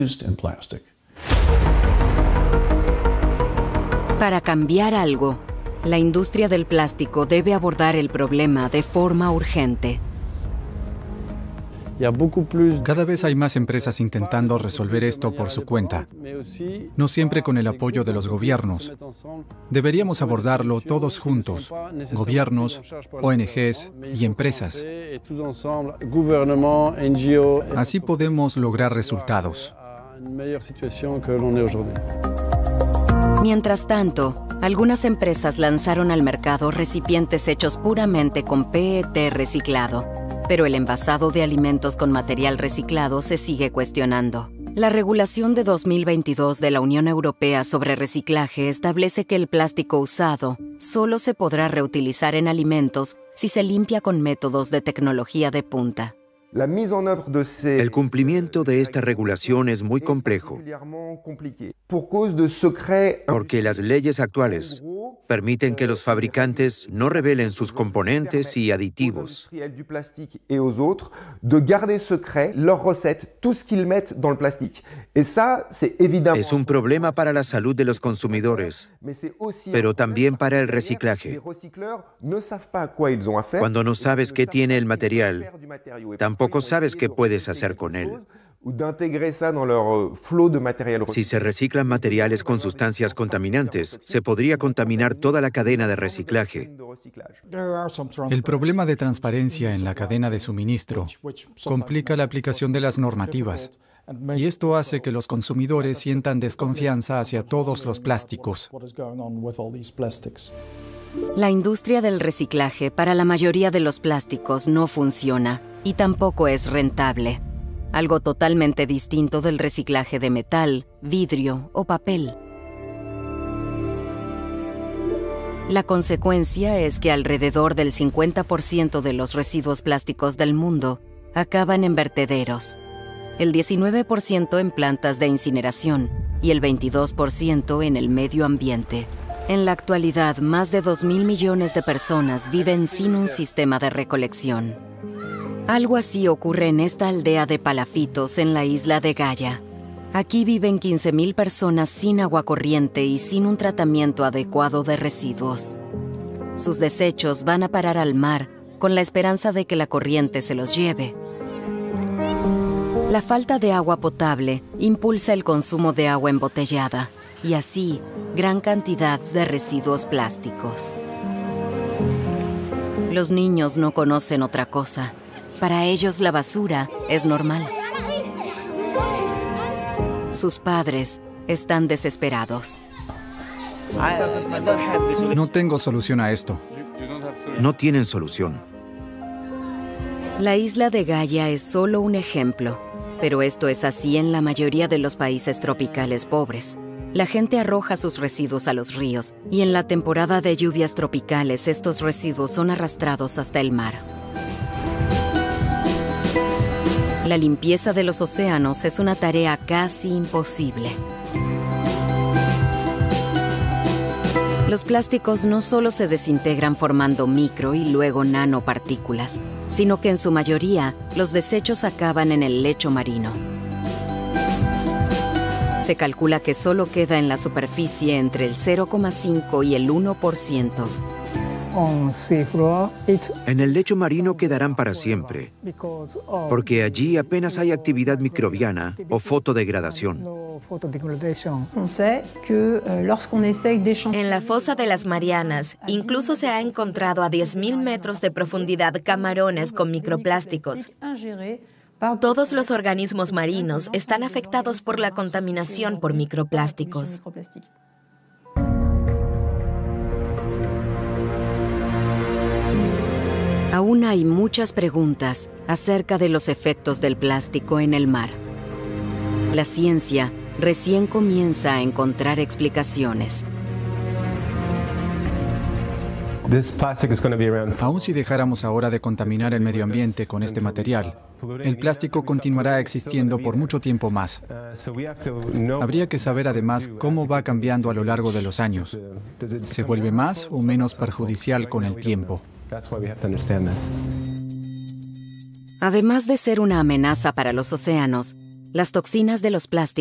Para cambiar algo, la industria del plástico debe abordar el problema de forma urgente. Cada vez hay más empresas intentando resolver esto por su cuenta, no siempre con el apoyo de los gobiernos. Deberíamos abordarlo todos juntos, gobiernos, ONGs y empresas. Así podemos lograr resultados. Mientras tanto, algunas empresas lanzaron al mercado recipientes hechos puramente con PET reciclado, pero el envasado de alimentos con material reciclado se sigue cuestionando. La regulación de 2022 de la Unión Europea sobre reciclaje establece que el plástico usado solo se podrá reutilizar en alimentos si se limpia con métodos de tecnología de punta. El cumplimiento de esta regulación es muy complejo, porque las leyes actuales permiten que los fabricantes no revelen sus componentes y aditivos. Es un problema para la salud de los consumidores, pero también para el reciclaje. Cuando no sabes qué tiene el material, tampoco sabes qué puedes hacer con él. Si se reciclan materiales con sustancias contaminantes, se podría contaminar toda la cadena de reciclaje. El problema de transparencia en la cadena de suministro complica la aplicación de las normativas, y esto hace que los consumidores sientan desconfianza hacia todos los plásticos. La industria del reciclaje para la mayoría de los plásticos no funciona y tampoco es rentable. Algo totalmente distinto del reciclaje de metal, vidrio o papel. La consecuencia es que alrededor del 50% de los residuos plásticos del mundo acaban en vertederos, el 19% en plantas de incineración y el 22% en el medio ambiente. En la actualidad, más de 2.000 millones de personas viven sin un sistema de recolección. Algo así ocurre en esta aldea de palafitos en la isla de Gaya. Aquí viven 15.000 personas sin agua corriente y sin un tratamiento adecuado de residuos. Sus desechos van a parar al mar con la esperanza de que la corriente se los lleve. La falta de agua potable impulsa el consumo de agua embotellada y así gran cantidad de residuos plásticos. Los niños no conocen otra cosa. Para ellos la basura es normal. Sus padres están desesperados. No tengo solución a esto. No tienen solución. La isla de Gaya es solo un ejemplo, pero esto es así en la mayoría de los países tropicales pobres. La gente arroja sus residuos a los ríos y en la temporada de lluvias tropicales estos residuos son arrastrados hasta el mar. La limpieza de los océanos es una tarea casi imposible. Los plásticos no solo se desintegran formando micro y luego nanopartículas, sino que en su mayoría los desechos acaban en el lecho marino. Se calcula que solo queda en la superficie entre el 0,5 y el 1%. En el lecho marino quedarán para siempre, porque allí apenas hay actividad microbiana o fotodegradación. En la fosa de las Marianas, incluso se ha encontrado a 10.000 metros de profundidad camarones con microplásticos. Todos los organismos marinos están afectados por la contaminación por microplásticos. Aún hay muchas preguntas acerca de los efectos del plástico en el mar. La ciencia recién comienza a encontrar explicaciones. Aun si dejáramos ahora de contaminar el medio ambiente con este material, el plástico continuará existiendo por mucho tiempo más. Habría que saber además cómo va cambiando a lo largo de los años. ¿Se vuelve más o menos perjudicial con el tiempo? Además de ser una amenaza para los océanos, Las toxinas de los plásticos